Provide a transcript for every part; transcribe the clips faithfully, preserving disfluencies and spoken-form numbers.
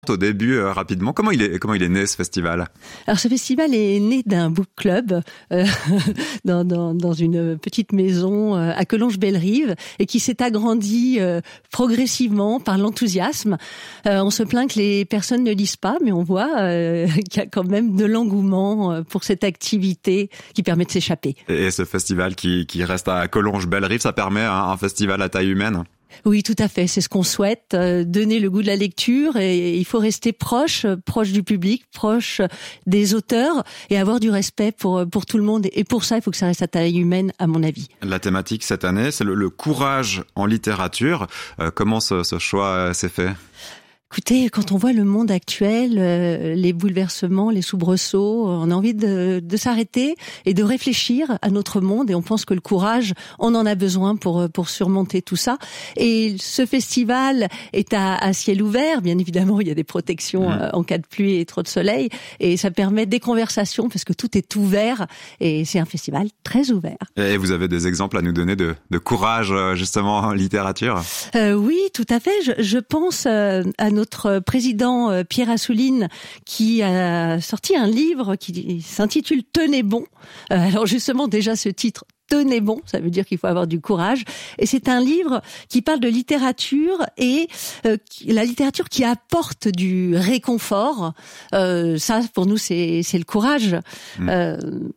Au début, euh, rapidement, comment il est comment il est né ce festival? Alors ce festival est né d'un book club euh, dans, dans dans une petite maison euh, à Collonges-Bellerive et qui s'est agrandi euh, progressivement par l'enthousiasme. Euh, on se plaint que les personnes ne lisent pas, mais on voit euh, qu'il y a quand même de l'engouement pour cette activité qui permet de s'échapper. Et ce festival qui qui reste à Collonges-Bellerive, ça permet un, un festival à taille humaine? Oui, tout à fait. C'est ce qu'on souhaite, euh, donner le goût de la lecture, et il faut rester proche, proche du public, proche des auteurs, et avoir du respect pour pour tout le monde. Et pour ça, il faut que ça reste à taille humaine, à mon avis. La thématique cette année, c'est le, le courage en littérature. Euh, comment ce, ce choix s'est fait? Écoutez, quand on voit le monde actuel, euh, les bouleversements, les soubresauts, on a envie de, de s'arrêter et de réfléchir à notre monde. Et on pense que le courage, on en a besoin pour pour surmonter tout ça. Et ce festival est à, à ciel ouvert. Bien évidemment, il y a des protections mmh. euh, en cas de pluie et trop de soleil. Et ça permet des conversations parce que tout est ouvert. Et c'est un festival très ouvert. Et vous avez des exemples à nous donner de, de courage, justement, en littérature? euh, Oui, tout à fait. Je, je pense euh, à nos Notre président Pierre Assouline qui a sorti un livre qui s'intitule « Tenez bon ». Alors justement, déjà ce titre « Tenez bon », ça veut dire qu'il faut avoir du courage. Et c'est un livre qui parle de littérature et euh, la littérature qui apporte du réconfort. Euh, ça, pour nous, c'est, c'est le courage. Mmh. Euh,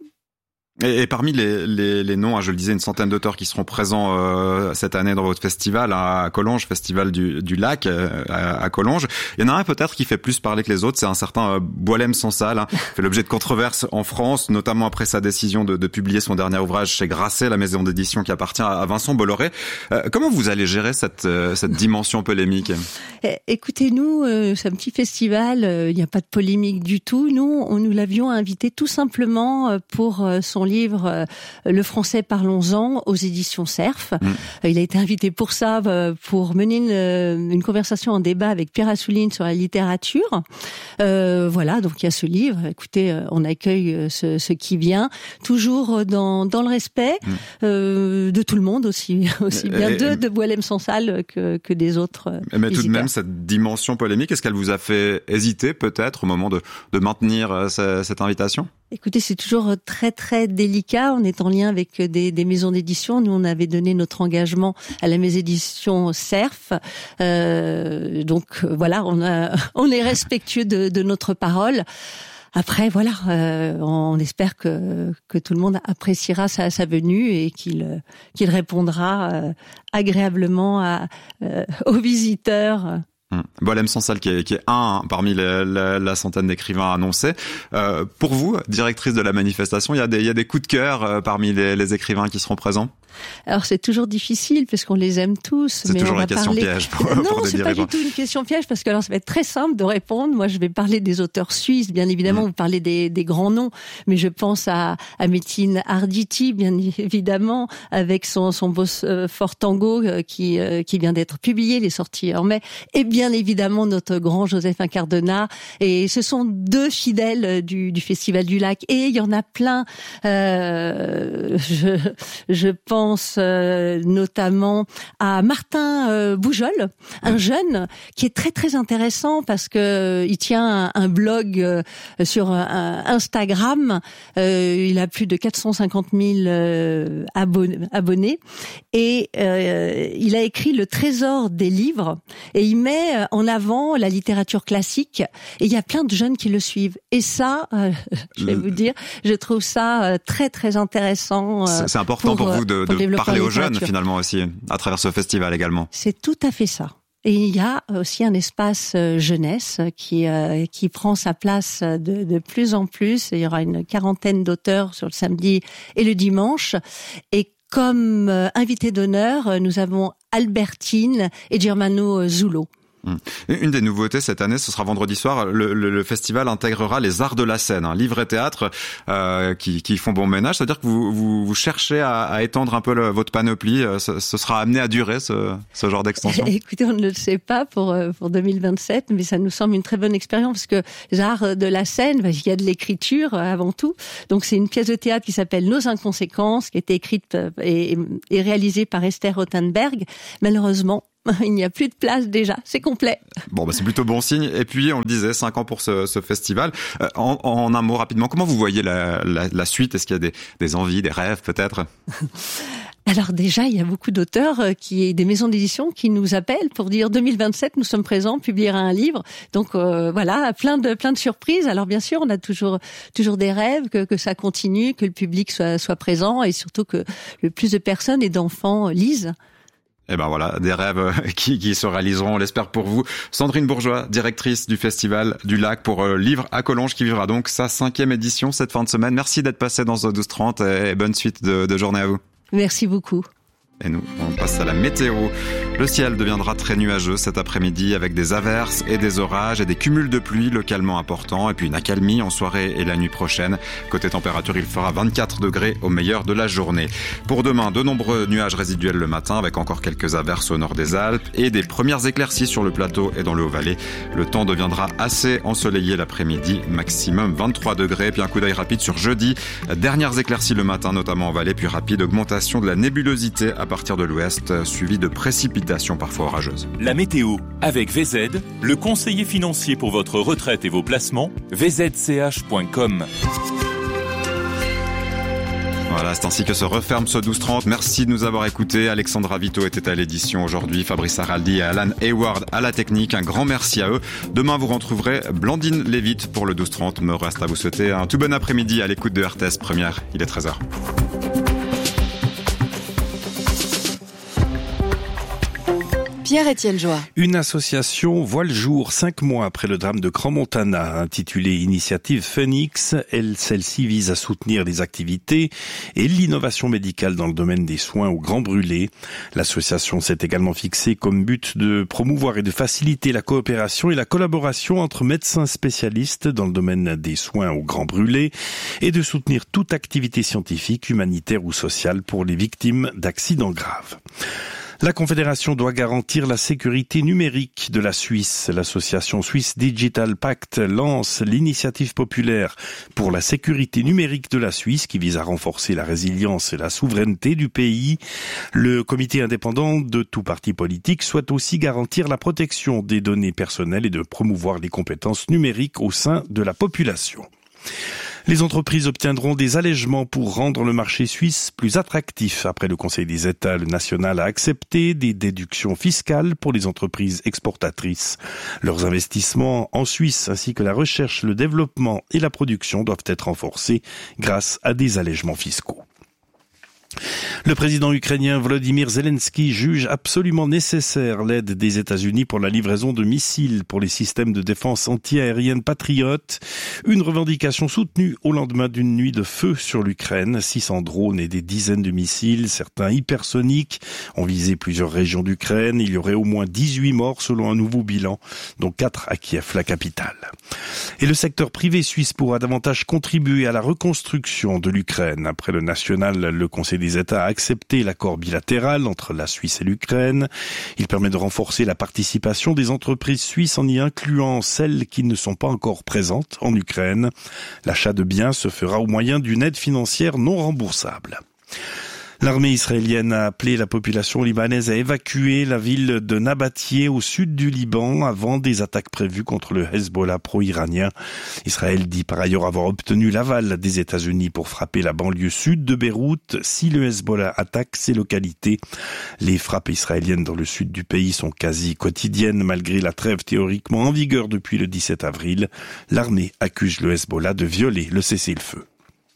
Et, et parmi les, les, les noms, hein, je le disais, une centaine d'auteurs qui seront présents euh, cette année dans votre festival à Collonges, Festival du, du Lac euh, à, à Collonges. Il y en a un peut-être qui fait plus parler que les autres, c'est un certain euh, Boualem Sansal, hein, fait l'objet de controverses en France, notamment après sa décision de, de publier son dernier ouvrage chez Grasset, la maison d'édition qui appartient à Vincent Bolloré. Euh, comment vous allez gérer cette, euh, cette dimension polémique? Écoutez, nous, euh, c'est un petit festival, il euh, n'y a pas de polémique du tout. Nous, on nous l'avions invité tout simplement euh, pour euh, son livre euh, Le français parlons-en aux éditions Cerf. Mmh. Euh, il a été invité pour ça, euh, pour mener une, une conversation en débat avec Pierre Assouline sur la littérature. Euh, voilà, donc il y a ce livre. Écoutez, euh, on accueille ce, ce qui vient, toujours dans, dans le respect mmh. euh, de tout le monde, aussi, aussi bien et, de, de Boualem Sansal que, que des autres. Mais visiteurs. Tout de même, cette dimension polémique, est-ce qu'elle vous a fait hésiter peut-être au moment de, de maintenir euh, cette invitation? Écoutez, c'est toujours très très délicat. On est en lien avec des, des maisons d'édition. Nous, on avait donné notre engagement à la maison d'édition Cerf. Euh, donc voilà, on, a, on est respectueux de, de notre parole. Après, voilà, euh, on espère que que tout le monde appréciera sa, sa venue et qu'il qu'il répondra euh, agréablement à, euh, aux visiteurs. Boualem Sansal qui est, qui est un parmi les, la, la centaine d'écrivains annoncés. Euh, pour vous, directrice de la manifestation, il y a des, il y a des coups de cœur euh, parmi les, les écrivains qui seront présents? Alors c'est toujours difficile parce qu'on les aime tous. C'est mais toujours on va une question parler... piège pour, non, pour des c'est dirigeants. pas du tout une question piège parce que alors ça va être très simple de répondre. Moi, je vais parler des auteurs suisses, bien évidemment. Mmh. Vous parlez des, des grands noms, mais je pense à, à Metin Arditi, bien évidemment, avec son, son beau euh, fort tango euh, qui, euh, qui vient d'être publié, il est sorti en mai, et bien évidemment notre grand Joseph Incardena. Et ce sont deux fidèles du, du Festival du Lac. Et il y en a plein. Euh, je, je pense. Euh, notamment à Martin euh, Boujol, un jeune qui est très très intéressant parce que euh, il tient un, un blog euh, sur un, Instagram. Euh, il a plus de quatre cent cinquante mille euh, abon- abonnés et euh, il a écrit Le Trésor des livres et il met en avant la littérature classique et il y a plein de jeunes qui le suivent. Et ça, euh, je vais vous dire, je trouve ça très très intéressant. Euh, c'est, c'est important pour, pour vous de, pour de parler aux jeunes finalement aussi, à travers ce festival également. C'est tout à fait ça. Et il y a aussi un espace jeunesse qui euh, qui prend sa place de, de plus en plus. Il y aura une quarantaine d'auteurs sur le samedi et le dimanche. Et comme euh, invité d'honneur, nous avons Albertine et Germano Zulo. Une des nouveautés cette année, ce sera vendredi soir, le, le, le festival intégrera les arts de la scène, hein, livre et théâtre euh, qui, qui font bon ménage. C'est-à-dire que vous, vous, vous cherchez à, à étendre un peu le, votre panoplie. Ce, ce sera amené à durer ce, ce genre d'extension? Écoutez, on ne le sait pas pour pour deux mille vingt-sept, mais ça nous semble une très bonne expérience parce que les arts de la scène, il y a de l'écriture avant tout. Donc c'est une pièce de théâtre qui s'appelle Nos Inconséquences, qui a été écrite et, et réalisée par Esther Rothenberg. Malheureusement, Il n'y a plus de place déjà, c'est complet. Bon, bah c'est plutôt bon signe. Et puis, on le disait, cinq ans pour ce, ce festival. Euh, en, en un mot rapidement, comment vous voyez la, la, la suite ? Est-ce qu'il y a des, des envies, des rêves peut-être ? Alors déjà, il y a beaucoup d'auteurs, qui, des maisons d'édition qui nous appellent pour dire deux mille vingt-sept, nous sommes présents, publiera un livre. Donc euh, voilà, plein de plein de surprises. Alors bien sûr, on a toujours toujours des rêves que que ça continue, que le public soit soit présent et surtout que le plus de personnes et d'enfants lisent. Eh ben voilà, des rêves qui, qui se réaliseront, on l'espère pour vous. Sandrine Bourgeois, directrice du Festival du Lac pour euh, Livre à Collonges, qui vivra donc sa cinquième édition cette fin de semaine. Merci d'être passé dans douze trente et bonne suite de, de journée à vous. Merci beaucoup. Et nous, on passe à la météo. Le ciel deviendra très nuageux cet après-midi avec des averses et des orages et des cumuls de pluie localement importants et puis une accalmie en soirée et la nuit prochaine. Côté température, il fera vingt-quatre degrés au meilleur de la journée. Pour demain, de nombreux nuages résiduels le matin avec encore quelques averses au nord des Alpes et des premières éclaircies sur le plateau et dans le Haut-Valais. Le temps deviendra assez ensoleillé l'après-midi, maximum vingt-trois degrés. Puis un coup d'œil rapide sur jeudi. Dernières éclaircies le matin, notamment en Valais, puis rapide augmentation de la nébulosité à partir de l'ouest, suivi de précipitations parfois orageuses. La météo avec V Z, le conseiller financier pour votre retraite et vos placements, v z c h point com. Voilà, c'est ainsi que se referme ce douze trente. Merci de nous avoir écoutés. Alexandra Vito était à l'édition aujourd'hui, Fabrice Araldi et Alan Hayward à la technique. Un grand merci à eux. Demain, vous retrouverez Blandine Lévite pour le douze trente. Me reste à vous souhaiter un tout bon après-midi à l'écoute de R T S Première. Il est treize heures. Pierre-Étienne Joie. Une association voit le jour cinq mois après le drame de Crans-Montana, intitulée Initiative Phoenix. Elle, celle-ci vise à soutenir les activités et l'innovation médicale dans le domaine des soins aux grands brûlés. L'association s'est également fixée comme but de promouvoir et de faciliter la coopération et la collaboration entre médecins spécialistes dans le domaine des soins aux grands brûlés et de soutenir toute activité scientifique, humanitaire ou sociale pour les victimes d'accidents graves. La Confédération doit garantir la sécurité numérique de la Suisse. L'association Swiss Digital Pact lance l'initiative populaire pour la sécurité numérique de la Suisse qui vise à renforcer la résilience et la souveraineté du pays. Le comité indépendant de tout parti politique souhaite aussi garantir la protection des données personnelles et de promouvoir les compétences numériques au sein de la population. Les entreprises obtiendront des allègements pour rendre le marché suisse plus attractif. Après le Conseil des États, le national a accepté des déductions fiscales pour les entreprises exportatrices. Leurs investissements en Suisse ainsi que la recherche, le développement et la production doivent être renforcés grâce à des allègements fiscaux. Le président ukrainien Volodymyr Zelensky juge absolument nécessaire l'aide des États-Unis pour la livraison de missiles pour les systèmes de défense anti-aérienne Patriot. Une revendication soutenue au lendemain d'une nuit de feu sur l'Ukraine. six cents drones et des dizaines de missiles, certains hypersoniques, ont visé plusieurs régions d'Ukraine. Il y aurait au moins dix-huit morts selon un nouveau bilan, dont quatre à Kiev, la capitale. Et le secteur privé suisse pourra davantage contribuer à la reconstruction de l'Ukraine. Après le national, le Conseil des États a accepté l'accord bilatéral entre la Suisse et l'Ukraine. Il permet de renforcer la participation des entreprises suisses en y incluant celles qui ne sont pas encore présentes en Ukraine. L'achat de biens se fera au moyen d'une aide financière non remboursable. L'armée israélienne a appelé la population libanaise à évacuer la ville de Nabatieh au sud du Liban avant des attaques prévues contre le Hezbollah pro-iranien. Israël dit par ailleurs avoir obtenu l'aval des États-Unis pour frapper la banlieue sud de Beyrouth si le Hezbollah attaque ces localités. Les frappes israéliennes dans le sud du pays sont quasi quotidiennes malgré la trêve théoriquement en vigueur depuis le dix-sept avril. L'armée accuse le Hezbollah de violer le cessez-le-feu.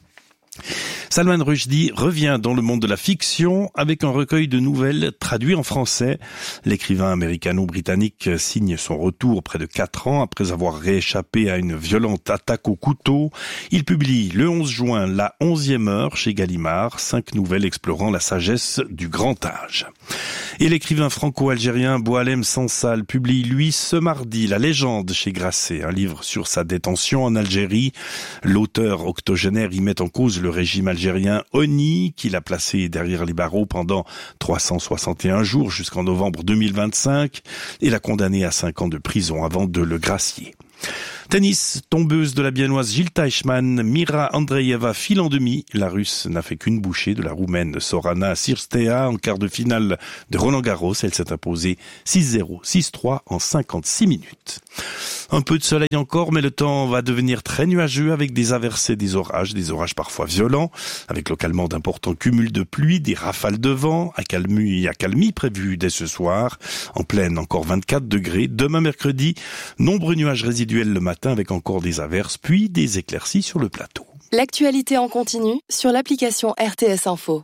Salman Rushdie revient dans le monde de la fiction avec un recueil de nouvelles traduit en français. L'écrivain américano-britannique signe son retour près de quatre ans après avoir rééchappé à une violente attaque au couteau. Il publie le onze juin La onzième heure chez Gallimard, cinq nouvelles explorant la sagesse du grand âge. Et l'écrivain franco-algérien Boualem Sansal publie lui ce mardi La légende chez Grasset, un livre sur sa détention en Algérie. L'auteur octogénaire y met en cause le régime algérien Honni, qu'il a placé derrière les barreaux pendant trois cent soixante et un jours jusqu'en novembre deux mille vingt-cinq et l'a condamné à cinq ans de prison avant de le gracier. Tennis, tombeuse de la biennoise Gilles Teichmann, Mira Andreeva file en demi. La Russe n'a fait qu'une bouchée de la Roumaine Sorana Cirstea en quart de finale de Roland-Garros. Elle s'est imposée six zéro, six trois en cinquante-six minutes. Un peu de soleil encore, mais le temps va devenir très nuageux avec des averses et des orages, des orages parfois violents, avec localement d'importants cumuls de pluie, des rafales de vent, accalmie, accalmie prévue dès ce soir. En pleine, encore vingt-quatre degrés. Demain mercredi, nombreux nuages résiduels le matin avec encore des averses, puis des éclaircies sur le plateau. L'actualité en continu sur l'application R T S Info.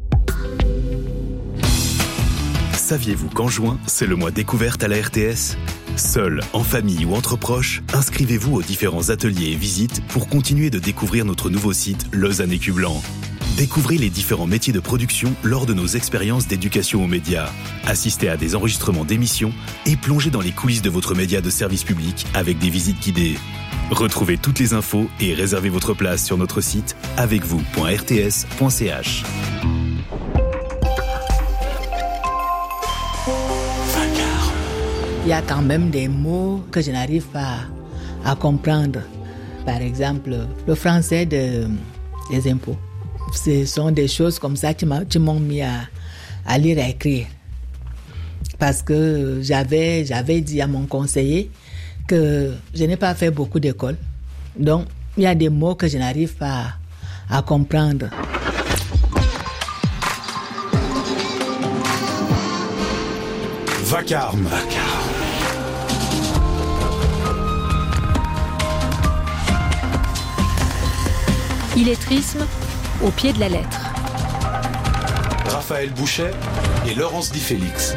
Saviez-vous qu'en juin, c'est le mois découverte à la R T S ? Seul, en famille ou entre proches, inscrivez-vous aux différents ateliers et visites pour continuer de découvrir notre nouveau site Lausanne Écu Blanc. Découvrez les différents métiers de production lors de nos expériences d'éducation aux médias. Assistez à des enregistrements d'émissions et plongez dans les coulisses de votre média de service public avec des visites guidées. Retrouvez toutes les infos et réservez votre place sur notre site avec vous point r t s point c h. Il y a quand même des mots que je n'arrive pas à comprendre. Par exemple, le français de, des impôts. Ce sont des choses comme ça qui m'ont mis à, à lire et écrire. Parce que j'avais, j'avais dit à mon conseiller que je n'ai pas fait beaucoup d'école. Donc, il y a des mots que je n'arrive pas à, à comprendre. Vacarme. Vacarme. Illettrisme au pied de la lettre. Raphaël Bouchet et Laurence Di Félix.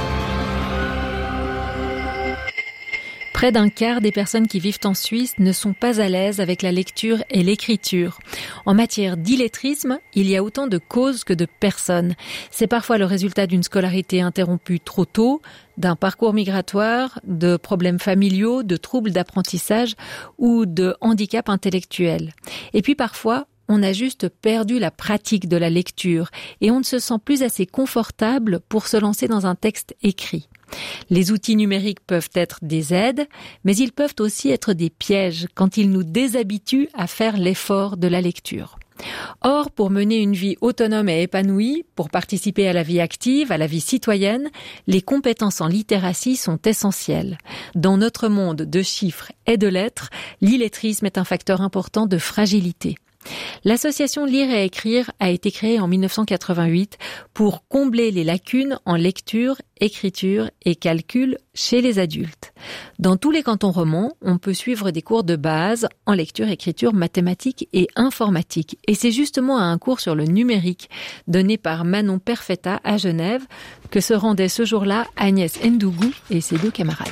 Près d'un quart des personnes qui vivent en Suisse ne sont pas à l'aise avec la lecture et l'écriture. En matière d'illettrisme, il y a autant de causes que de personnes. C'est parfois le résultat d'une scolarité interrompue trop tôt, d'un parcours migratoire, de problèmes familiaux, de troubles d'apprentissage ou de handicap intellectuel. Et puis parfois, on a juste perdu la pratique de la lecture et on ne se sent plus assez confortable pour se lancer dans un texte écrit. Les outils numériques peuvent être des aides, mais ils peuvent aussi être des pièges quand ils nous déshabituent à faire l'effort de la lecture. Or, pour mener une vie autonome et épanouie, pour participer à la vie active, à la vie citoyenne, les compétences en littératie sont essentielles. Dans notre monde de chiffres et de lettres, l'illettrisme est un facteur important de fragilité. L'association Lire et Écrire a été créée en dix-neuf cent quatre-vingt-huit pour combler les lacunes en lecture, écriture et calcul chez les adultes. Dans tous les cantons romans, on peut suivre des cours de base en lecture, écriture, mathématiques et informatique. Et c'est justement à un cours sur le numérique donné par Manon Perfetta à Genève que se rendaient ce jour-là Agnès Ndougou et ses deux camarades.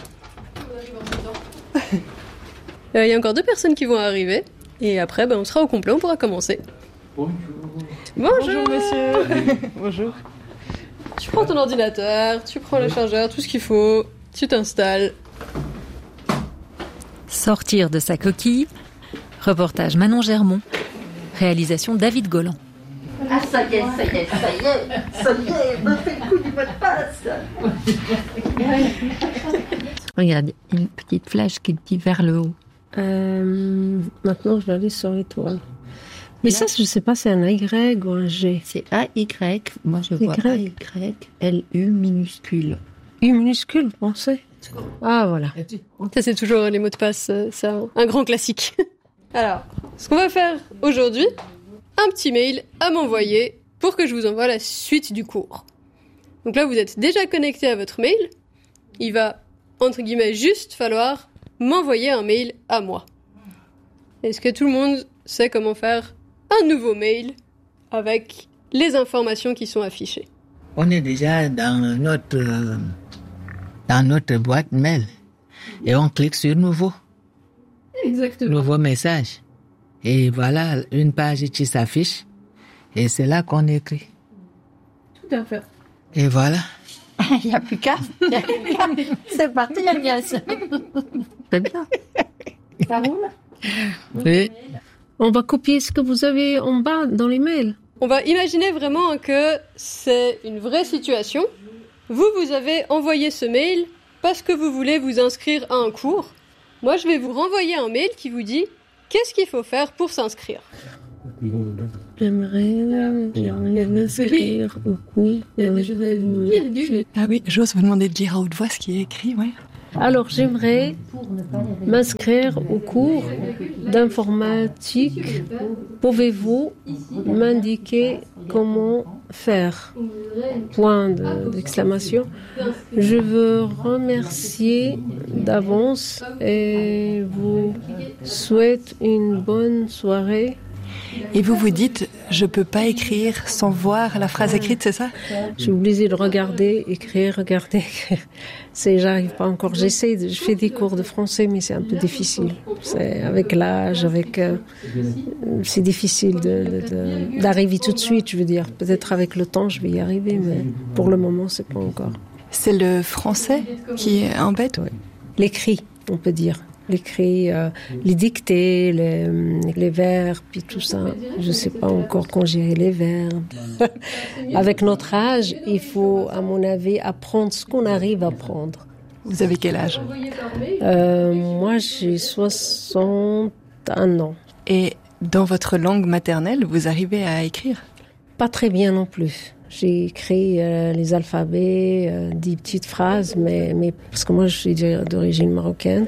Il y a encore deux personnes qui vont arriver. Et après, ben, on sera au complet, on pourra commencer. Bonjour. Bonjour, Bonjour monsieur. Bonjour. Tu prends ton ordinateur, tu prends le chargeur, tout ce qu'il faut, tu t'installes. Sortir de sa coquille. Reportage Manon Germont. Réalisation David Golland. Ah ça y est, ça y est, ça y est, ça y est, me fait le coup du mot de passe. Regarde, une petite flèche qui dit vers le haut. Euh, maintenant, je vais aller sur l'étoile. Mais là, ça, je sais pas, c'est un Y ou un G. C'est A Y. Moi, je vois A Y L U minuscule. U minuscule, vous pensez ? Ah, voilà. Ça, c'est toujours les mots de passe. C'est un, un grand classique. Alors, ce qu'on va faire aujourd'hui, un petit mail à m'envoyer pour que je vous envoie la suite du cours. Donc là, vous êtes déjà connecté à votre mail. Il va, entre guillemets, juste falloir m'envoyer un mail à moi. Est-ce que tout le monde sait comment faire un nouveau mail avec les informations qui sont affichées ? On est déjà dans notre, euh, dans notre boîte mail et on clique sur nouveau. Exactement. Nouveau message. Et voilà une page qui s'affiche et c'est là qu'on écrit. Tout à fait. Et voilà. Il n'y a plus qu'à. C'est parti, Agnès. C'est bien. Ça roule ? Oui. On va copier ce que vous avez en bas dans les mails. On va imaginer vraiment que c'est une vraie situation. Vous, vous avez envoyé ce mail parce que vous voulez vous inscrire à un cours. Moi, je vais vous renvoyer un mail qui vous dit qu'est-ce qu'il faut faire pour s'inscrire. J'aimerais, j'aimerais m'inscrire au cours. Ah oui, j'ose vous demander de dire à haute voix ce qui est écrit, ouais. Alors, j'aimerais m'inscrire au cours d'informatique. Pouvez-vous m'indiquer comment faire? Point de- d'exclamation. Je veux remercier d'avance et vous souhaite une bonne soirée. Et vous vous dites, je peux pas écrire sans voir la phrase écrite, c'est ça? Je suis obligée de regarder, écrire, regarder, écrire. C'est, j'arrive pas encore. J'essaie, de, je fais des cours de français, mais c'est un peu difficile. C'est avec l'âge, avec, euh, c'est difficile de, de, de, d'arriver tout de suite. Je veux dire, peut-être avec le temps, je vais y arriver, mais pour le moment, c'est pas encore. C'est le français qui embête? Oui. L'écrit, on peut dire. L'écrit, euh, les dictées, les, les verbes, puis tout ça. Je sais pas encore conjurer les verbes. Avec notre âge, il faut, à mon avis, apprendre ce qu'on arrive à apprendre. Vous avez quel âge? euh, Moi, j'ai soixante et un ans. Et dans votre langue maternelle, vous arrivez à écrire? Pas très bien non plus. J'ai écrit euh, les alphabets, euh, des petites phrases, mais, mais parce que moi, je suis d'origine marocaine.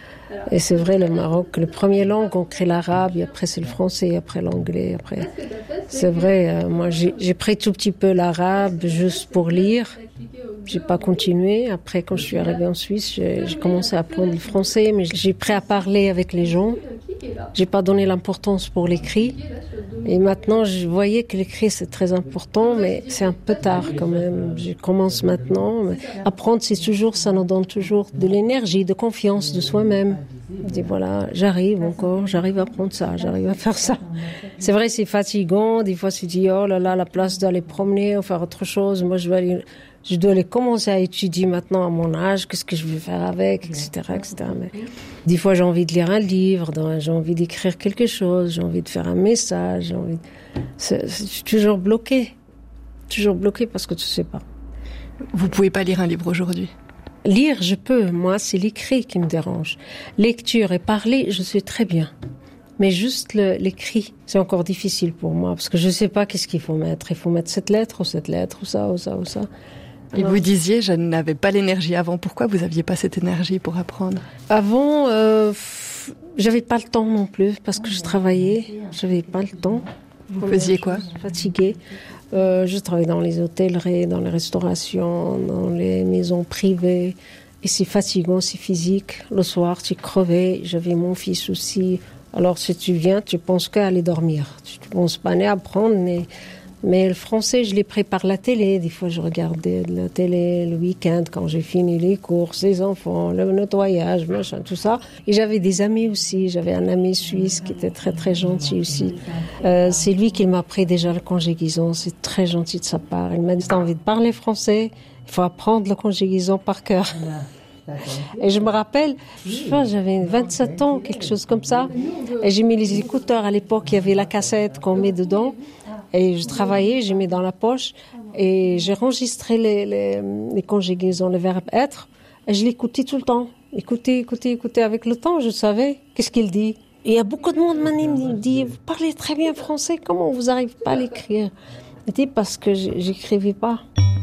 Et c'est vrai, le Maroc, le premier langue, on crée l'arabe, et après c'est le français, après l'anglais, après. C'est vrai, euh, moi j'ai, j'ai pris tout petit peu l'arabe juste pour lire. J'ai pas continué. Après, quand je suis arrivée en Suisse, j'ai, j'ai commencé à apprendre le français, mais j'ai pris à parler avec les gens. J'ai pas donné l'importance pour l'écrit. Et maintenant, je voyais que l'écrit c'est très important, mais c'est un peu tard quand même. Je commence maintenant. Mais apprendre, c'est toujours, ça nous donne toujours de l'énergie, de confiance de soi-même. Je dis voilà, j'arrive encore, j'arrive à apprendre ça, j'arrive à faire ça. C'est vrai, c'est fatigant. Des fois, tu dis oh là là, la place d'aller promener ou faire autre chose. Moi, je dois aller, je dois aller commencer à étudier maintenant à mon âge, qu'est-ce que je vais faire avec, et cetera, et cetera. Mais des fois, j'ai envie de lire un livre, j'ai envie d'écrire quelque chose, j'ai envie de faire un message, j'ai envie. De... C'est, c'est toujours bloqué, toujours bloqué parce que tu sais pas. Vous pouvez pas lire un livre aujourd'hui? Lire, je peux. Moi, c'est l'écrit qui me dérange. Lecture et parler, je sais très bien. Mais juste le, l'écrit, c'est encore difficile pour moi parce que je sais pas qu'est-ce qu'il faut mettre. Il faut mettre cette lettre ou cette lettre ou ça ou ça ou ça. Et vous disiez, je n'avais pas l'énergie avant. Pourquoi vous aviez pas cette énergie pour apprendre? Avant, euh, j'avais pas le temps non plus parce que je travaillais. J'avais pas le temps. Vous faisiez quoi? Fatiguée. Euh, je travaillais dans les hôtelleries, dans les restaurations, dans les maisons privées. Et c'est fatigant, c'est physique. Le soir, tu crevais. J'avais mon fils aussi. Alors, si tu viens, tu penses qu'à aller dormir. Tu ne penses pas ni à apprendre, ni... Mais le français, je l'ai pris par la télé. Des fois, je regardais la télé le week-end quand j'ai fini les courses, les enfants, le nettoyage, machin, tout ça. Et j'avais des amis aussi. J'avais un ami suisse qui était très, très gentil aussi. Euh, c'est lui qui m'a appris déjà la conjugaison. C'est très gentil de sa part. Il m'a dit, t'as envie de parler français? Il faut apprendre la conjugaison par cœur. Et je me rappelle, je pense, j'avais vingt-sept ans, quelque chose comme ça. Et j'ai mis les écouteurs. À l'époque, il y avait la cassette qu'on met dedans. Et je travaillais, j'ai mis dans la poche et j'ai enregistré les, les, les conjugaisons, le verbe être. Et je l'écoutais tout le temps. Écoutez, écoutez, écoutez. Avec le temps, je savais qu'est-ce qu'il dit. Et il y a beaucoup de monde qui me dit, vous parlez très bien français, comment vous n'arrivez pas à l'écrire? Je dis parce que j'écrivais pas.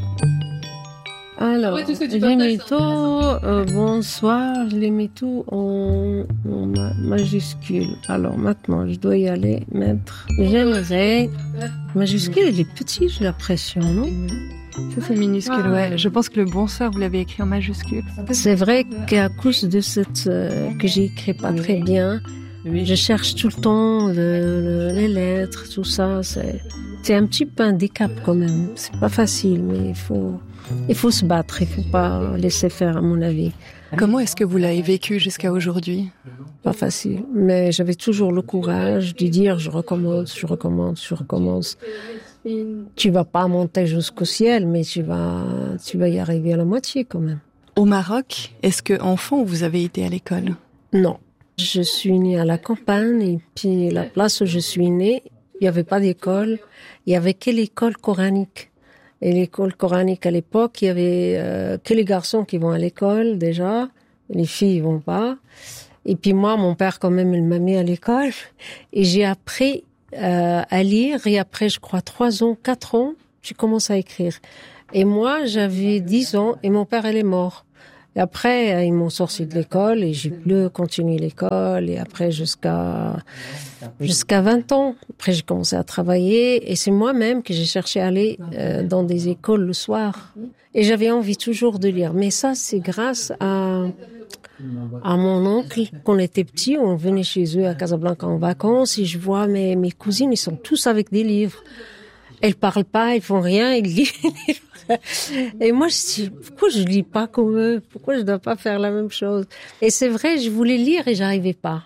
Alors, ouais, j'ai mis tout, euh, bonsoir, je les mets tout en, en ma- majuscule. Alors maintenant, je dois y aller mettre. J'aimerais. Majuscule, il est petit, j'ai l'impression, non? Ça, c'est minuscule, ouais. Je pense que le bonsoir, vous l'avez écrit en majuscule. C'est vrai qu'à cause de cette, euh, que j'ai écrit pas très bien, je cherche tout le temps le, le, les lettres, tout ça. C'est, c'est un petit peu un handicap quand même. C'est pas facile, mais il faut. Il faut se battre, il ne faut pas laisser faire, à mon avis. Comment est-ce que vous l'avez vécu jusqu'à aujourd'hui? Pas facile, mais j'avais toujours le courage de dire je recommence, je recommence, je recommence. Tu vas pas monter jusqu'au ciel, mais tu vas, tu vas y arriver à la moitié quand même. Au Maroc, est-ce que enfant vous avez été à l'école? Non, je suis née à la campagne et puis la place où je suis née, il n'y avait pas d'école, il y avait que l'école coranique. Et l'école coranique à l'époque, il y avait euh, que les garçons qui vont à l'école déjà, les filles vont pas. Et puis moi, mon père, quand même, il m'a mis à l'école. Et j'ai appris euh, à lire. Et après, je crois, trois ans, quatre ans, j'ai commencé à écrire. Et moi, j'avais dix ans et mon père, il est mort. Et après, ils m'ont sorti de l'école et j'ai pu continuer l'école. Et après, jusqu'à jusqu'à vingt ans, après, j'ai commencé à travailler. Et c'est moi-même que j'ai cherché à aller euh, dans des écoles le soir. Et j'avais envie toujours de lire. Mais ça, c'est grâce à, à mon oncle. Quand on était petits, on venait chez eux à Casablanca en vacances. Et je vois mes, mes cousines, ils sont tous avec des livres. Elles parlent pas, ils font rien, ils lisent les livres. Et moi, je me dis, pourquoi je lis pas comme eux? Pourquoi je dois pas faire la même chose? Et c'est vrai, je voulais lire et j'arrivais pas.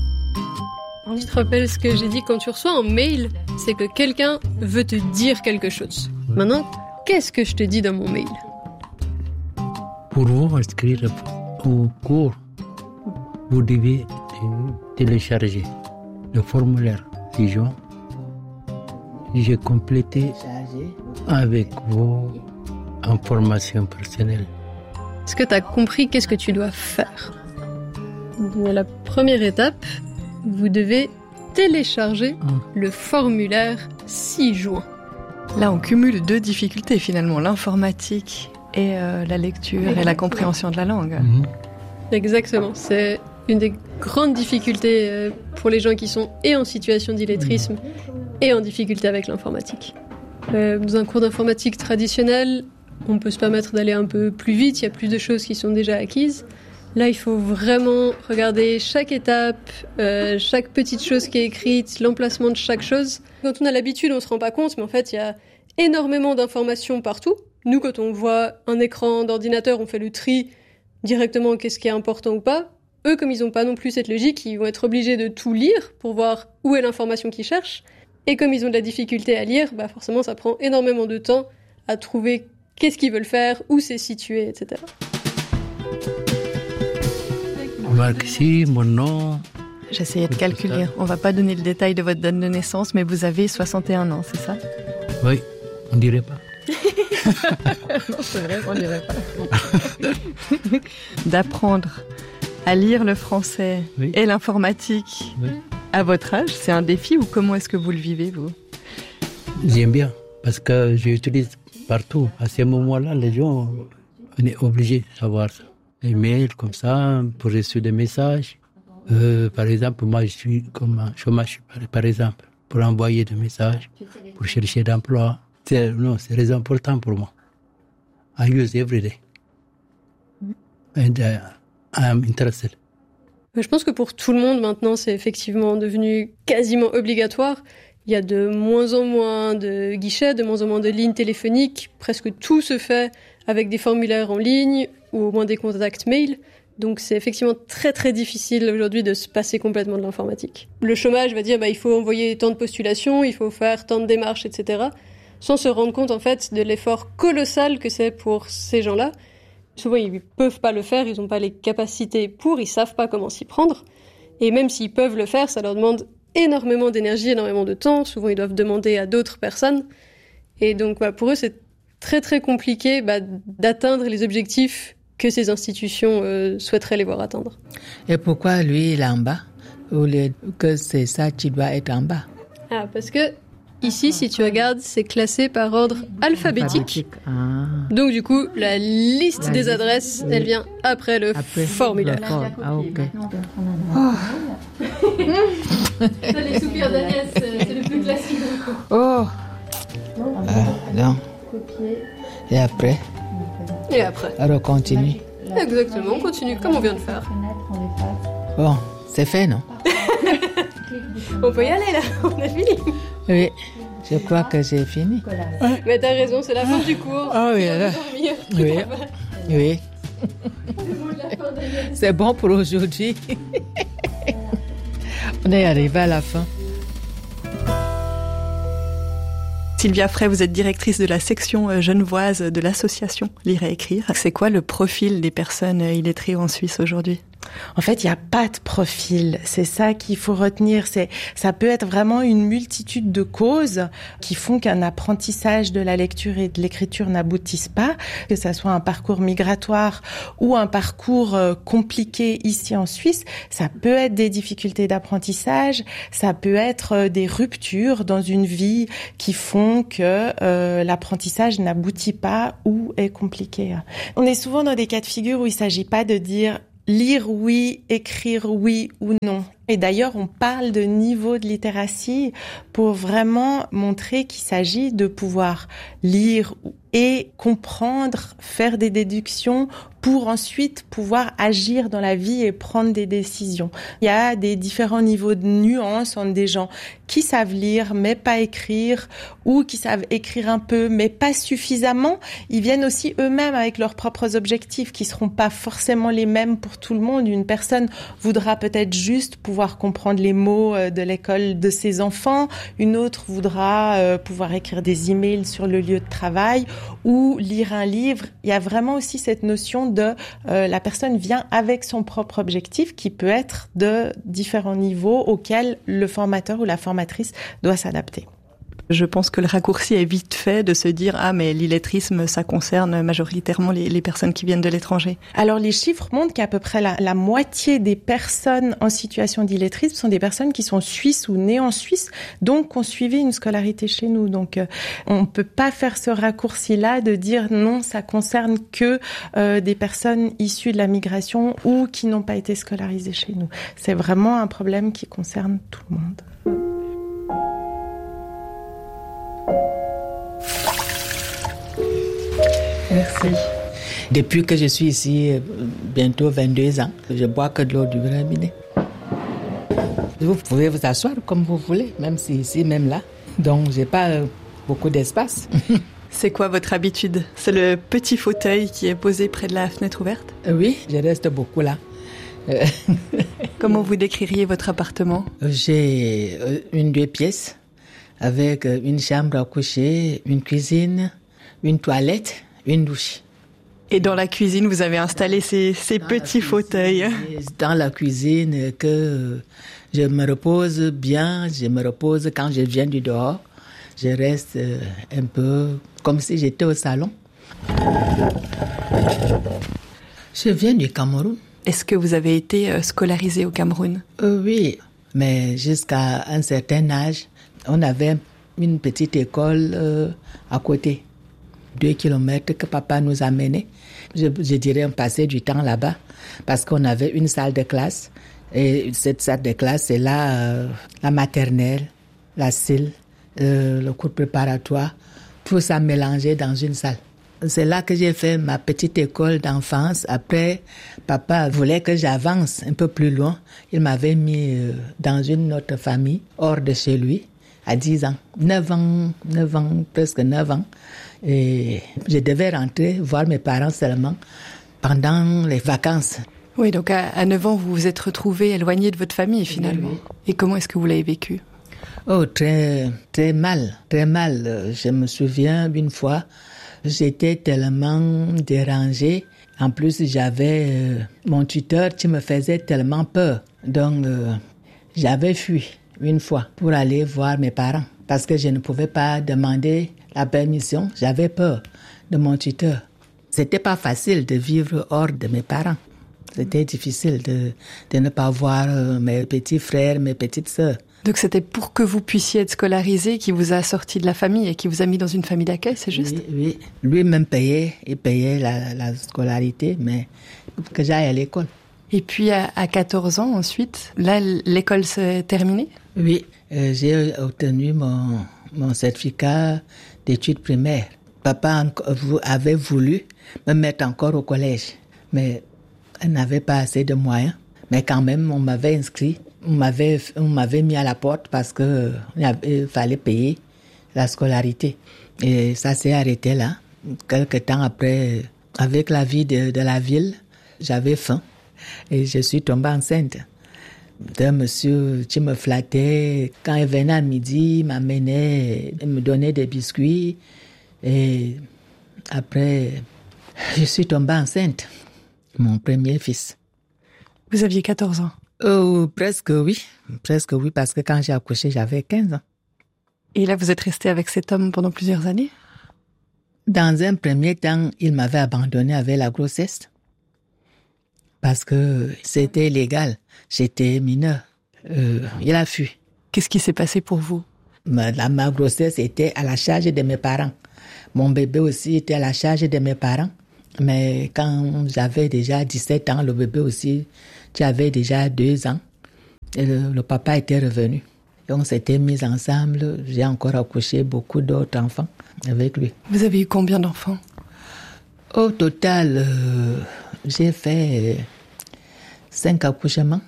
Tu te rappelles ce que j'ai dit quand tu reçois un mail? C'est que quelqu'un veut te dire quelque chose. Maintenant, qu'est-ce que je te dis dans mon mail? Pour vous inscrire au cours, vous devez télécharger le formulaire six-juin. J'ai complété avec vos informations personnelles. Est-ce que tu as compris qu'est-ce que tu dois faire? La première étape, vous devez télécharger hum. le formulaire six juin. Là, on cumule deux difficultés finalement, l'informatique et euh, la lecture et la compréhension de la langue. Mmh. Exactement, c'est une des grandes difficultés euh, pour les gens qui sont et en situation d'illettrisme et en difficulté avec l'informatique. Euh, dans un cours d'informatique traditionnel, on peut se permettre d'aller un peu plus vite, il y a plus de choses qui sont déjà acquises. Là, il faut vraiment regarder chaque étape, euh, chaque petite chose qui est écrite, l'emplacement de chaque chose. Quand on a l'habitude, on ne se rend pas compte, mais en fait, il y a énormément d'informations partout. Nous, quand on voit un écran d'ordinateur, on fait le tri directement, qu'est-ce qui est important ou pas. Eux, comme ils n'ont pas non plus cette logique, ils vont être obligés de tout lire pour voir où est l'information qu'ils cherchent. Et comme ils ont de la difficulté à lire, bah forcément, ça prend énormément de temps à trouver qu'est-ce qu'ils veulent faire, où c'est situé, et cetera. Marc-Si, mon nom. J'essayais de calculer. On va pas donner le détail de votre date de naissance, mais vous avez soixante et un ans, c'est ça? Oui, on dirait pas. Non, c'est vrai, on dirait pas. D'apprendre à lire le français oui. et l'informatique oui. à votre âge, c'est un défi ou comment est-ce que vous le vivez, vous? J'aime bien, parce que j'utilise partout. À ce moment-là, les gens, on est obligés de savoir ça. Les mails comme ça, pour recevoir des messages. Euh, par exemple, moi, je suis comme un chômage, par exemple, pour envoyer des messages, pour chercher d'emploi. C'est, non, c'est très important pour moi. I use every day. And uh, I'm interested. Je pense que pour tout le monde, maintenant, c'est effectivement devenu quasiment obligatoire. Il y a de moins en moins de guichets, de moins en moins de lignes téléphoniques. Presque tout se fait avec des formulaires en ligne ou au moins des contacts mail. Donc c'est effectivement très très difficile aujourd'hui de se passer complètement de l'informatique. Le chômage va dire bah, il faut envoyer tant de postulations, il faut faire tant de démarches, et cetera. Sans se rendre compte en fait de l'effort colossal que c'est pour ces gens-là. Souvent ils ne peuvent pas le faire, ils n'ont pas les capacités pour, ils ne savent pas comment s'y prendre. Et même s'ils peuvent le faire, ça leur demande énormément d'énergie, énormément de temps. Souvent ils doivent demander à d'autres personnes. Et donc bah, pour eux c'est très très compliqué bah, d'atteindre les objectifs que ces institutions euh, souhaiteraient les voir atteindre. Et pourquoi lui il est en bas? Ou les, que c'est ça qui doit être en bas? Ah, parce que ici, si tu regardes, c'est classé par ordre alphabétique. Ah. Donc du coup, la liste la des liste, adresses, oui. elle vient après le après, formulaire. Ah, ok. Oh. Ça, les soupirs d'Agnès, c'est le plus classique. Oh. Ah, non. Et après? Et après. Alors continue. Exactement, on continue comme on vient de faire. Bon, c'est fait, non? On peut y aller là, on a fini. Oui, je crois que j'ai fini. Mais t'as raison, c'est la fin du cours. Ah oui, là. Oui, oui. C'est bon pour aujourd'hui. On est arrivé à la fin. Sylvia Frey, vous êtes directrice de la section genevoise de l'association Lire et Écrire. C'est quoi le profil des personnes illettrées en Suisse aujourd'hui ? En fait, il n'y a pas de profil. C'est ça qu'il faut retenir. C'est, ça peut être vraiment une multitude de causes qui font qu'un apprentissage de la lecture et de l'écriture n'aboutissent pas, que ça soit un parcours migratoire ou un parcours compliqué ici en Suisse. Ça peut être des difficultés d'apprentissage, ça peut être des ruptures dans une vie qui font que euh, l'apprentissage n'aboutit pas ou est compliqué. On est souvent dans des cas de figure où il ne s'agit pas de dire lire oui, écrire oui ou non. Et d'ailleurs, on parle de niveau de littératie pour vraiment montrer qu'il s'agit de pouvoir lire et comprendre, faire des déductions pour ensuite pouvoir agir dans la vie et prendre des décisions. Il y a des différents niveaux de nuances entre des gens qui savent lire mais pas écrire, ou qui savent écrire un peu mais pas suffisamment. Ils viennent aussi eux-mêmes avec leurs propres objectifs qui seront pas forcément les mêmes pour tout le monde. Une personne voudra peut-être juste pouvoir comprendre les mots de l'école de ses enfants, une autre voudra euh, pouvoir écrire des emails sur le lieu de travail ou lire un livre. Il y a vraiment aussi cette notion de euh, la personne vient avec son propre objectif qui peut être de différents niveaux auxquels le formateur ou la formatrice doit s'adapter. Je pense que le raccourci est vite fait de se dire « Ah, mais l'illettrisme, ça concerne majoritairement les, les personnes qui viennent de l'étranger ». Alors, les chiffres montrent qu'à peu près la, la moitié des personnes en situation d'illettrisme sont des personnes qui sont suisses ou nées en Suisse, donc qui ont suivi une scolarité chez nous. Donc, euh, on peut pas faire ce raccourci-là de dire « Non, ça concerne que euh, des personnes issues de la migration ou qui n'ont pas été scolarisées chez nous ». C'est vraiment un problème qui concerne tout le monde. Merci. Depuis que je suis ici, bientôt vingt-deux ans, je bois que de l'eau du robinet. Vous pouvez vous asseoir comme vous voulez, même si ici, même là. Donc, j'ai pas euh, beaucoup d'espace. C'est quoi votre habitude? C'est le petit fauteuil qui est posé près de la fenêtre ouverte? Oui, je reste beaucoup là. Comment vous décririez votre appartement? J'ai une deux pièces avec une chambre à coucher, une cuisine, une toilette, une douche. Et dans la cuisine, vous avez installé ces, ces petits fauteuils. Dans la cuisine, que je me repose bien, je me repose quand je viens du dehors. Je reste un peu comme si j'étais au salon. Je viens du Cameroun. Est-ce que vous avez été scolarisé au Cameroun? euh, Oui, mais jusqu'à un certain âge, on avait une petite école euh, à côté. Deux kilomètres que papa nous a menés. Je, je dirais on passait du temps là-bas parce qu'on avait une salle de classe. Et cette salle de classe, c'est là euh, la maternelle, la S I L, euh, le cours préparatoire, tout ça mélangé dans une salle. C'est là que j'ai fait ma petite école d'enfance. Après, papa voulait que j'avance un peu plus loin. Il m'avait mis euh, dans une autre famille, hors de chez lui, à dix ans. neuf ans, neuf ans, presque neuf ans. Et je devais rentrer voir mes parents seulement pendant les vacances. Oui, donc à, à neuf ans, vous vous êtes retrouvé éloigné de votre famille finalement. Oui. Et comment est-ce que vous l'avez vécu? Oh, très, très mal, très mal. Je me souviens d'une fois, j'étais tellement dérangée. En plus, j'avais euh, mon tuteur qui me faisait tellement peur. Donc, euh, j'avais fui une fois pour aller voir mes parents parce que je ne pouvais pas demander la permission. J'avais peur de mon tuteur. C'était pas facile de vivre hors de mes parents. C'était difficile de, de ne pas voir euh, mes petits frères, mes petites sœurs. Donc c'était pour que vous puissiez être scolarisé qui vous a sorti de la famille et qui vous a mis dans une famille d'accueil, c'est juste? Oui, oui. Lui-même payait, il payait la, la scolarité, mais que j'aille à l'école. Et puis à, à quatorze ans ensuite, là l'école s'est terminée? Oui, euh, j'ai obtenu mon, mon certificat d'études primaires. Papa avait voulu me mettre encore au collège, mais elle n'avait pas assez de moyens. Mais quand même, on m'avait inscrit, on m'avait, on m'avait mis à la porte parce que il fallait payer la scolarité. Et ça s'est arrêté là. Quelque temps après, avec la vie de, de la ville, j'avais faim et je suis tombée enceinte d'un monsieur qui me flattait. Quand il venait à midi, il m'amenait, il me donnait des biscuits. Et après, je suis tombée enceinte, mon premier fils. Vous aviez quatorze ans? Euh, presque oui, presque oui, parce que quand j'ai accouché, j'avais quinze ans. Et là, vous êtes resté avec cet homme pendant plusieurs années? Dans un premier temps, il m'avait abandonné avec la grossesse. Parce que c'était illégal. J'étais mineur. Euh, il a fui. Qu'est-ce qui s'est passé pour vous? ma, la, ma grossesse était à la charge de mes parents. Mon bébé aussi était à la charge de mes parents. Mais quand j'avais déjà dix-sept ans, le bébé aussi, j'avais déjà deux ans. Et le, le papa était revenu. Et on s'était mis ensemble. J'ai encore accouché beaucoup d'autres enfants avec lui. Vous avez eu combien d'enfants? Au total, euh, j'ai fait cinq accouchements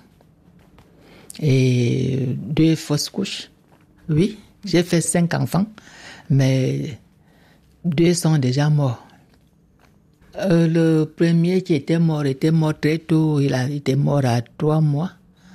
et deux fausses couches. Oui, j'ai fait cinq enfants, mais deux sont déjà morts. Euh, le premier qui était mort était mort très tôt. Il a été mort à trois mois.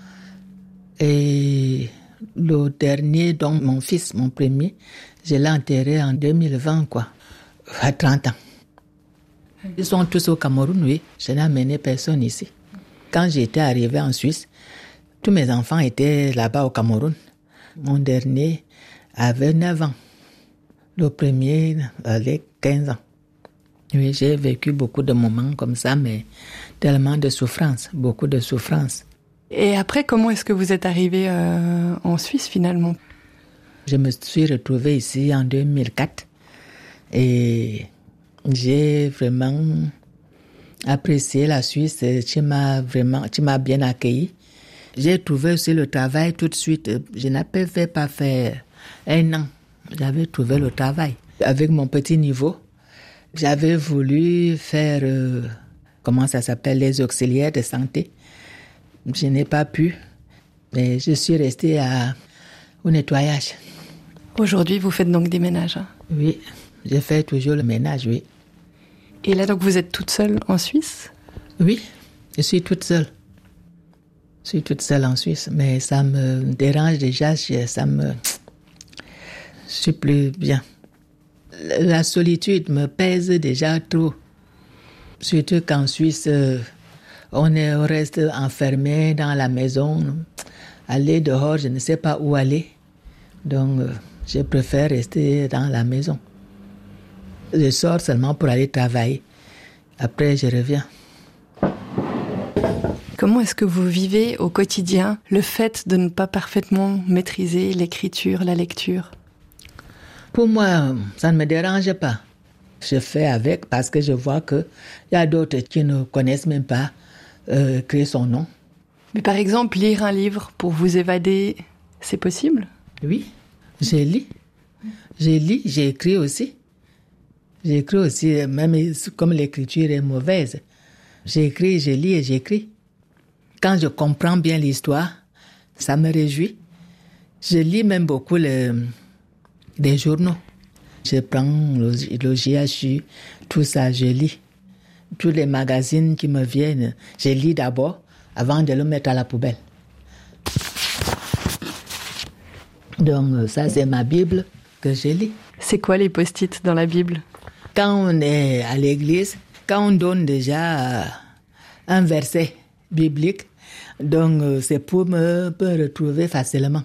Et le dernier, donc mon fils, mon premier, je l'ai enterré en deux mille vingt, quoi, à trente ans. Ils sont tous au Cameroun, oui. Je n'ai amené personne ici. Quand j'étais arrivé en Suisse, tous mes enfants étaient là-bas au Cameroun. Mon dernier avait neuf ans. Le premier avait quinze ans. Oui, j'ai vécu beaucoup de moments comme ça, mais tellement de souffrance, beaucoup de souffrance. Et après, comment est-ce que vous êtes arrivé euh, en Suisse finalement? Je me suis retrouvée ici en deux mille quatre et j'ai vraiment apprécié la Suisse. Tu m'as vraiment, tu m'as bien accueilli. J'ai trouvé aussi le travail tout de suite. Je n'avais pas fait un an. J'avais trouvé le travail. Avec mon petit niveau, j'avais voulu faire, euh, comment ça s'appelle, les auxiliaires de santé. Je n'ai pas pu, mais je suis restée à, au nettoyage. Aujourd'hui, vous faites donc des ménages? Oui, je fais toujours le ménage, oui. Et là, donc, vous êtes toute seule en Suisse? Oui, je suis toute seule. Je suis toute seule en Suisse, mais ça me dérange déjà, ça me... Je suis plus bien. La solitude me pèse déjà trop. Surtout qu'en Suisse, on, est, on reste enfermé dans la maison. Aller dehors, je ne sais pas où aller. Donc, je préfère rester dans la maison. Je sors seulement pour aller travailler. Après, je reviens. Comment est-ce que vous vivez au quotidien le fait de ne pas parfaitement maîtriser l'écriture, la lecture? Pour moi, ça ne me dérange pas. Je fais avec parce que je vois qu'il y a d'autres qui ne connaissent même pas euh, écrire son nom. Mais par exemple, lire un livre pour vous évader, c'est possible? Oui, j'ai lu. J'ai lu, j'ai écrit aussi. J'ai écrit aussi, même comme l'écriture est mauvaise. J'écris, je lis et j'écris. Quand je comprends bien l'histoire, ça me réjouit. Je lis même beaucoup les, les journaux. Je prends le, le J H U, tout ça, je lis. Tous les magazines qui me viennent, je lis d'abord avant de le mettre à la poubelle. Donc ça, c'est ma Bible que je lis. C'est quoi les post-it dans la Bible? Quand on est à l'église, quand on donne déjà un verset biblique, donc c'est pour me, me retrouver facilement.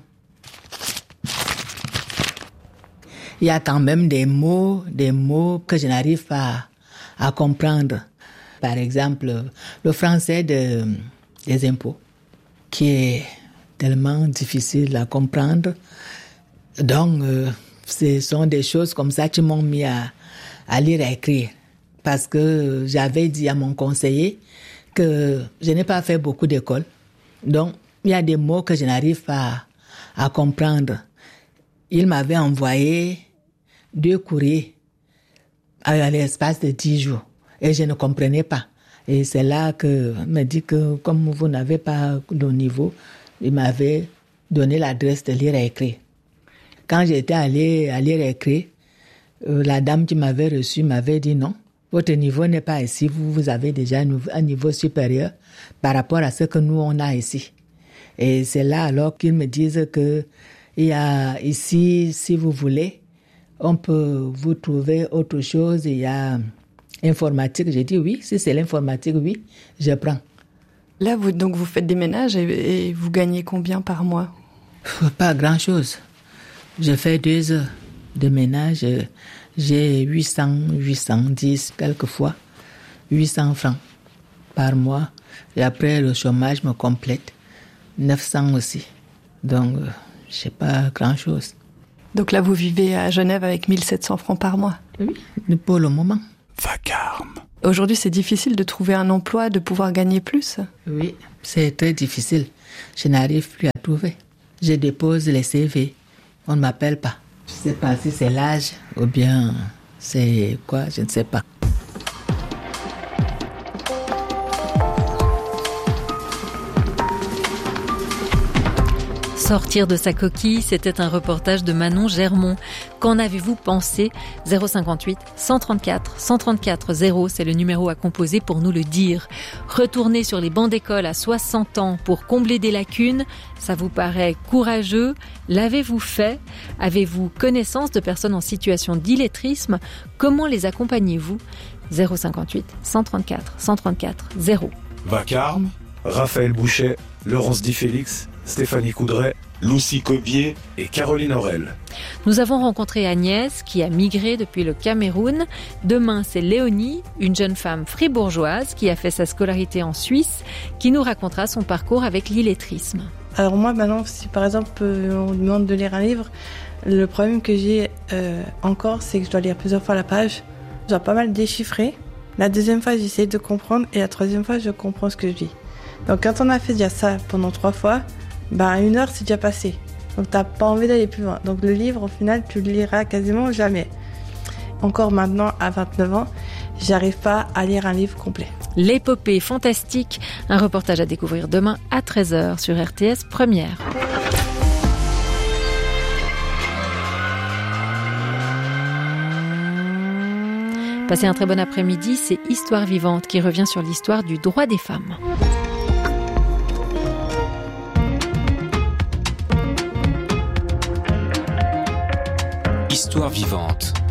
Il y a quand même des mots, des mots que je n'arrive pas à, à comprendre. Par exemple, le français de, des impôts, qui est tellement difficile à comprendre. Donc, euh, ce sont des choses comme ça qui m'ont mis à, à lire et à écrire. Parce que j'avais dit à mon conseiller que je n'ai pas fait beaucoup d'école. Donc, il y a des mots que je n'arrive pas à, à comprendre. Il m'avait envoyé deux courriers à l'espace de dix jours. Et je ne comprenais pas. Et c'est là que me dit que comme vous n'avez pas le niveau, il m'avait donné l'adresse de lire et écrire. Quand j'étais allée à lire et écrire, euh, la dame qui m'avait reçu m'avait dit non, votre niveau n'est pas ici, vous, vous avez déjà un niveau supérieur par rapport à ce que nous on a ici. Et c'est là alors qu'ils me disent que il y a ici, si vous voulez, on peut vous trouver autre chose, il y a informatique. J'ai dit oui, si c'est l'informatique, oui, je prends. Là, vous, donc, vous faites des ménages et, et vous gagnez combien par mois? Pas grand-chose. Je fais deux heures de ménage. J'ai huit cents, huit cent dix quelquefois, huit cents francs par mois. Et après, le chômage me complète, neuf cents aussi. Donc, euh, je sais pas grand-chose. Donc là, vous vivez à Genève avec mille sept cents francs par mois? Oui, pour le moment. Vacarme. Aujourd'hui, c'est difficile de trouver un emploi, de pouvoir gagner plus? Oui, c'est très difficile. Je n'arrive plus à trouver. Je dépose les C V. On ne m'appelle pas. Je ne sais pas si c'est l'âge ou bien c'est quoi, je ne sais pas. Sortir de sa coquille, c'était un reportage de Manon Germont. Qu'en avez-vous pensé? zéro cinquante-huit, cent trente-quatre, cent trente-quatre zéro, c'est le numéro à composer pour nous le dire. Retourner sur les bancs d'école à soixante ans pour combler des lacunes, ça vous paraît courageux? L'avez-vous fait? Avez-vous connaissance de personnes en situation d'illettrisme? Comment les accompagnez-vous? zéro cinquante-huit, cent trente-quatre, cent trente-quatre zéro. Vacarme, Raphaël Bouchet, Laurence Di Félix, Stéphanie Coudray, Lucie Cobier et Caroline Aurel. Nous avons rencontré Agnès qui a migré depuis le Cameroun. Demain, c'est Léonie, une jeune femme fribourgeoise qui a fait sa scolarité en Suisse, qui nous racontera son parcours avec l'illettrisme. Alors moi, maintenant, si par exemple on me demande de lire un livre, le problème que j'ai euh, encore, c'est que je dois lire plusieurs fois la page. Je dois pas mal déchiffrer. La deuxième fois, j'essaie de comprendre et la troisième fois, je comprends ce que je dis. Donc quand on a fait déjà ça pendant trois fois, ben une heure c'est déjà passé. Donc t'as pas envie d'aller plus loin. Donc le livre, au final, tu le liras quasiment jamais. Encore maintenant, à vingt-neuf ans, j'arrive pas à lire un livre complet. L'épopée fantastique, un reportage à découvrir demain à treize heures sur R T S Première. Passez un très bon après-midi, c'est Histoire vivante qui revient sur l'histoire du droit des femmes. Histoire vivante.